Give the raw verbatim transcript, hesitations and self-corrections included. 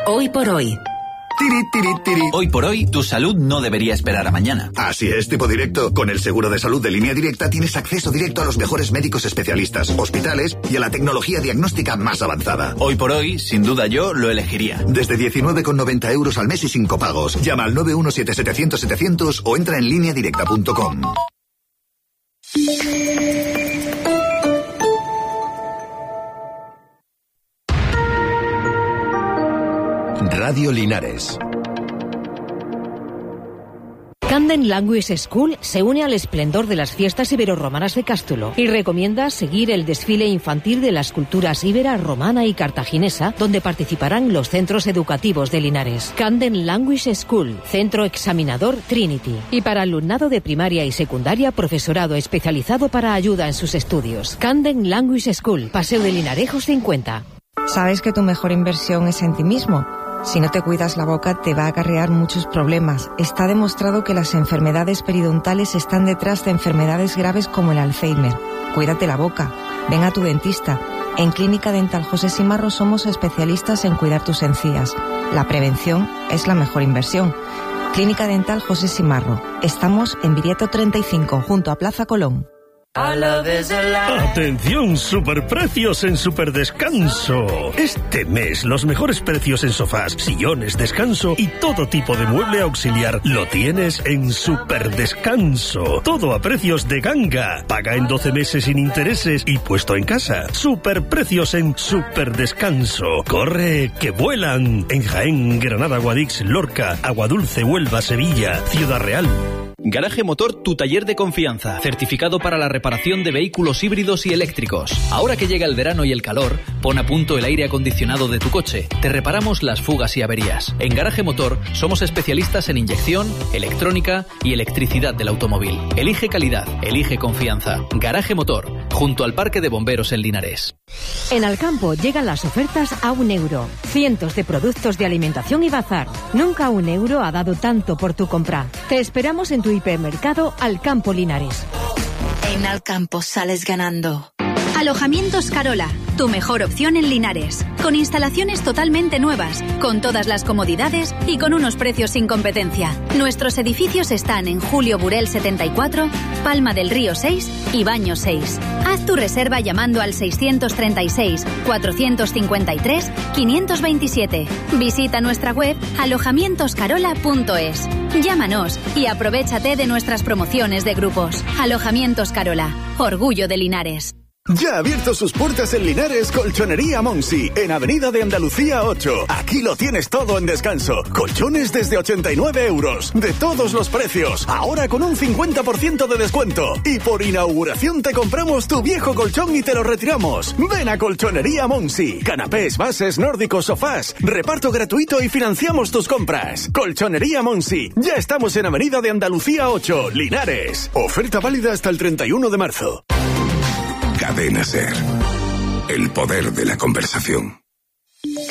Hoy por hoy. Tiri, tiri, tiri. Hoy por hoy, tu salud no debería esperar a mañana. Así es, tipo directo. Con el seguro de salud de Línea Directa tienes acceso directo a los mejores médicos especialistas, hospitales y a la tecnología diagnóstica más avanzada. Hoy por hoy, sin duda yo lo elegiría. Desde diecinueve con noventa euros al mes y sin copagos. Llama al nueve uno siete setecientos setecientos o entra en línea directa punto com. Radio Linares. Camden Language School se une al esplendor de las fiestas ibero-romanas de Cástulo y recomienda seguir el desfile infantil de las culturas íbera, romana y cartaginesa, donde participarán los centros educativos de Linares. Camden Language School, centro examinador Trinity. Y para alumnado de primaria y secundaria, profesorado especializado para ayuda en sus estudios. Camden Language School, Paseo de Linarejos cincuenta. ¿Sabes que tu mejor inversión es en ti mismo? Si no te cuidas la boca te va a acarrear muchos problemas. Está demostrado que las enfermedades periodontales están detrás de enfermedades graves como el Alzheimer. Cuídate la boca. Ven a tu dentista. En Clínica Dental José Simarro somos especialistas en cuidar tus encías. La prevención es la mejor inversión. Clínica Dental José Simarro. Estamos en Viriato treinta y cinco, junto a Plaza Colón. Atención, superprecios en Superdescanso. Este mes los mejores precios en sofás, sillones, descanso y todo tipo de mueble auxiliar lo tienes en Superdescanso. Todo a precios de ganga. Paga en doce meses sin intereses y puesto en casa. Superprecios en Superdescanso. Corre, que vuelan. En Jaén, Granada, Guadix, Lorca, Aguadulce, Huelva, Sevilla, Ciudad Real. Garaje Motor, tu taller de confianza, certificado para la reparación de vehículos híbridos y eléctricos. Ahora que llega el verano y el calor, pon a punto el aire acondicionado de tu coche. Te reparamos las fugas y averías. En Garaje Motor somos especialistas en inyección, electrónica y electricidad del automóvil. Elige calidad, elige confianza. Garaje Motor, junto al Parque de Bomberos en Linares. En Alcampo llegan las ofertas a un euro. Cientos de productos de alimentación y bazar. Nunca un euro ha dado tanto por tu compra. Te esperamos en tu hipermercado Alcampo Linares. En Alcampo sales ganando. Alojamientos Carola, tu mejor opción en Linares. Con instalaciones totalmente nuevas, con todas las comodidades y con unos precios sin competencia. Nuestros edificios están en Julio Burel setenta y cuatro, Palma del Río seis y Baño seis. Haz tu reserva llamando al seiscientos treinta y seis, cuatrocientos cincuenta y tres, quinientos veintisiete. Visita nuestra web alojamientos carola punto es. Llámanos y aprovéchate de nuestras promociones de grupos. Alojamientos Carola, orgullo de Linares. Ya ha abierto sus puertas en Linares Colchonería Monsi, en Avenida de Andalucía ocho. Aquí lo tienes todo en descanso. Colchones desde ochenta y nueve euros, de todos los precios, ahora con un cincuenta por ciento de descuento. Y por inauguración te compramos tu viejo colchón y te lo retiramos. Ven a Colchonería Monsi. Canapés, bases, nórdicos, sofás, reparto gratuito y financiamos tus compras. Colchonería Monsi. Ya estamos en Avenida de Andalucía ocho, Linares. Oferta válida hasta el treinta y uno de marzo. Cadena Ser. El poder de la conversación.